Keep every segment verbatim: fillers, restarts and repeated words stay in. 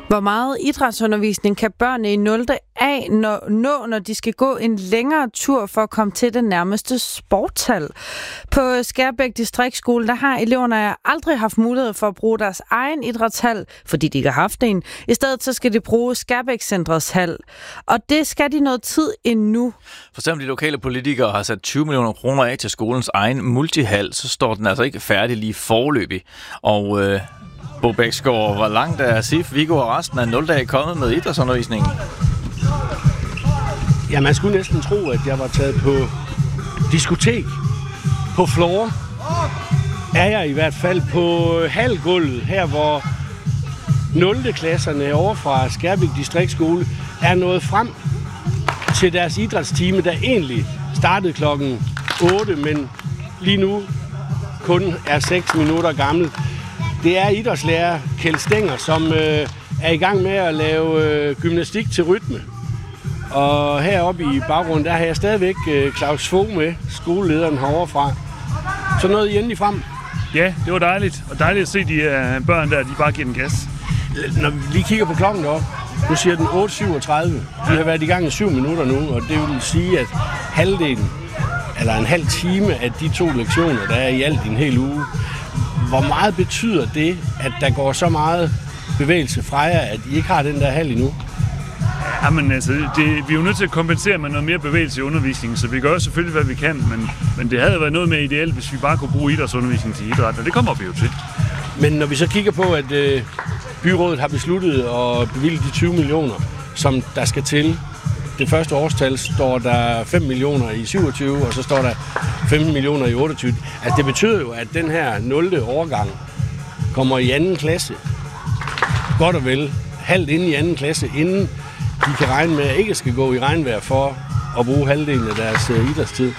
Hvor meget idrætsundervisning kan børnene i nul A nå, når de skal gå en længere tur for at komme til den nærmeste sportshal? På Skærbæk Distriktsskole, der har eleverne aldrig haft mulighed for at bruge deres egen idrætshal, fordi de ikke har haft en. I stedet så skal de bruge Skærbæk Centrets hal. Og det skal de noget tid endnu. For selvom de lokale politikere har sat tyve millioner kroner af til skolens egen multihal, så står den altså ikke færdig lige foreløbig. Og øh Bo Bæksgaard, hvor langt er Sif, Viggo og resten af nul A kommet med idrætsundervisningen? Ja, man skulle næsten tro, at jeg var taget på diskotek på floor. Er jeg i hvert fald på halvgulvet, her hvor nul klasserne over fra Skærbæk Distriktsskole er nået frem til deres idrætstime, der egentlig startede klokken otte, men lige nu kun er seks minutter gammel. Det er idrætslærer Kjeld Stenger, som øh, er i gang med at lave øh, gymnastik til rytme. Og heroppe i baggrunden, der har jeg stadigvæk øh, Claus Fogh med, skolelederen herovre fra. Så nåede I endelig frem. Ja, det var dejligt. Og dejligt at se de uh, børn der, de bare giver den gas. Når vi lige kigger på klokken deroppe, nu siger den otte syvogtredive. De har været i gang i syv minutter nu, og det vil sige, at halvdelen, eller en halv time af de to lektioner, der er i alt i en hel uge, hvor meget betyder det, at der går så meget bevægelse fra jer, at I ikke har den der hal endnu? Jamen altså, det, vi er jo nødt til at kompensere med noget mere bevægelse i undervisningen, så vi gør selvfølgelig, hvad vi kan, men, men det havde været noget mere ideelt, hvis vi bare kunne bruge idrætsundervisning til idræt, og det kommer vi jo til. Men når vi så kigger på, at øh, byrådet har besluttet at bevilge de tyve millioner, som der skal til, det første årstal står der fem millioner i syvogtyve, og så står der femten millioner i otteogtyve. Altså det betyder jo, at den her nul årgang kommer i anden klasse. Godt og vel. Halvt inde i anden klasse, inden de kan regne med, at ikke skal gå i regnvejr for at bruge halvdelen af deres uh, idrætstid.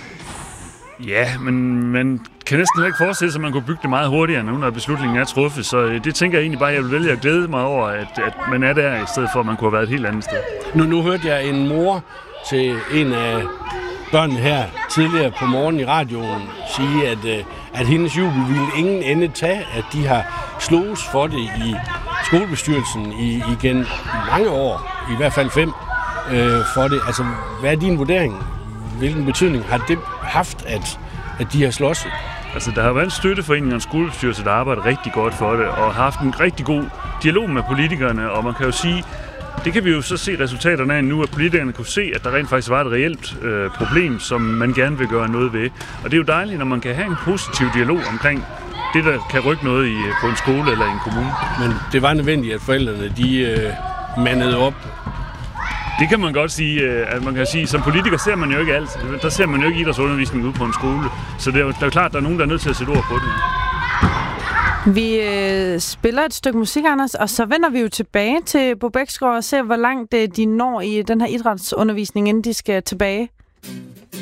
Ja, men man kan næsten ikke forestille sig, at man kunne bygge det meget hurtigere, når beslutningen er truffet. Så det tænker jeg egentlig bare, at jeg vil vælge at glæde mig over, at, at man er der, i stedet for, at man kunne have været et helt andet sted. Nu, nu hørte jeg en mor til en af børnene her tidligere på morgen i radioen sige, at, at hendes jubel ville ingen ende tage, at de har slås for det i skolebestyrelsen i igen mange år, i hvert fald fem, øh, for det. Altså, hvad er din vurdering? Hvilken betydning har det haft, at, at de har slåsset? Altså, der har været en støtteforening og en skolebestyrelse, der arbejder rigtig godt for det, og har haft en rigtig god dialog med politikerne, og man kan jo sige, det kan vi jo så se resultaterne af nu, at politikerne kunne se, at der rent faktisk var et reelt øh, problem, som man gerne vil gøre noget ved. Og det er jo dejligt, når man kan have en positiv dialog omkring det, der kan rykke noget i, på en skole eller i en kommune. Men det var nødvendigt, at forældrene de øh, mandede op. Det kan man godt sige, at man kan sige, som politiker ser man jo ikke alt. Der ser man jo ikke idrætsundervisning ude på en skole. Så det er jo, det er jo klart, at der er nogen, der er nødt til at sætte ord på det. Vi øh, spiller et stykke musik, Anders, og så vender vi jo tilbage til Bo Bæksgaard og ser, hvor langt øh, de når i den her idrætsundervisning, inden de skal tilbage.